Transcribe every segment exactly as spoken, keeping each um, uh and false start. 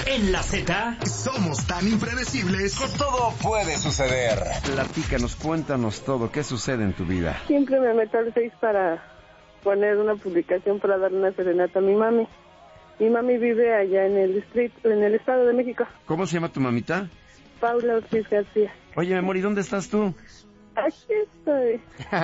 En la Z somos tan impredecibles que todo puede suceder. Platícanos, cuéntanos todo. ¿Qué sucede en tu vida? Siempre me meto al Face para poner una publicación para dar una serenata a mi mami. Mi mami vive allá en el distrito, en el Estado de México. ¿Cómo se llama tu mamita? Paula Ortiz García. Oye, mi amor, ¿y dónde estás tú? Aquí estoy.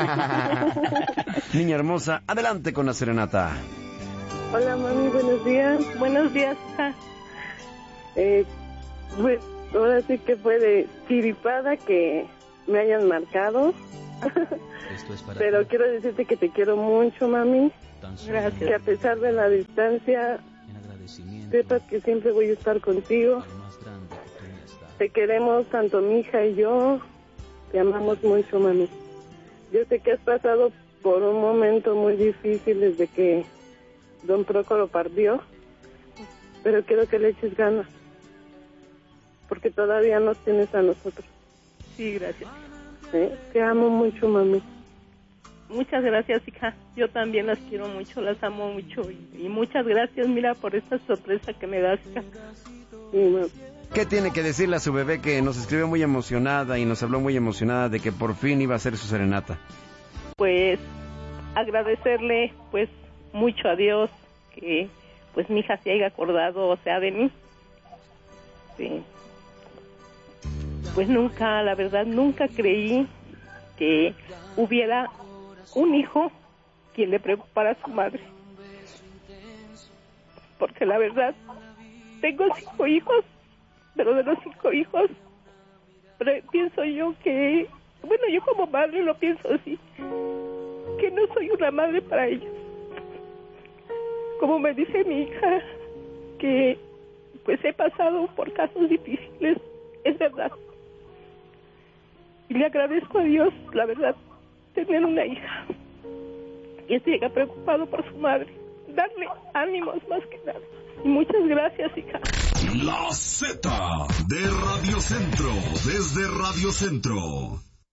Niña hermosa, adelante con la serenata. Hola, mami, buenos días. Buenos días, hija. Eh, pues, ahora sí que fue de chiripada que me hayan marcado. Esto es para Pero ti. quiero decirte que te quiero mucho, mami. Gracias. Que a pesar de la distancia, En agradecimiento sepas que siempre voy a estar contigo. al más grande que tú me has dado. Te queremos tanto mi hija y yo. Te amamos mucho, mami. Yo sé que has pasado por un momento muy difícil desde que don Prócoro partió, pero quiero que le eches ganas, porque todavía nos tienes a nosotros. Sí, gracias. ¿Eh? Te amo mucho, mami. Muchas gracias, hija. Yo también las quiero mucho, las amo mucho. Y, y muchas gracias, mira, por esta sorpresa que me das, hija. Sí, mami. ¿Qué tiene que decirle a su bebé que nos escribió muy emocionada y nos habló muy emocionada de que por fin iba a hacer su serenata? Pues agradecerle, pues, mucho a Dios que, pues, mi hija se haya acordado, o sea, de mí. Sí. Pues nunca, la verdad, nunca creí que hubiera un hijo quien le preocupara a su madre. Porque la verdad, tengo cinco hijos, pero de los cinco hijos, pero pienso yo que, bueno, yo como madre lo pienso así, que no soy una madre para ellos. Como me dice mi hija, que pues he pasado por casos difíciles, es verdad. Y le agradezco a Dios, la verdad, tener una hija. Y estoy preocupado por su madre. Darle ánimos más que nada. Y muchas gracias, hija. La Z de Radio Centro, desde Radio Centro.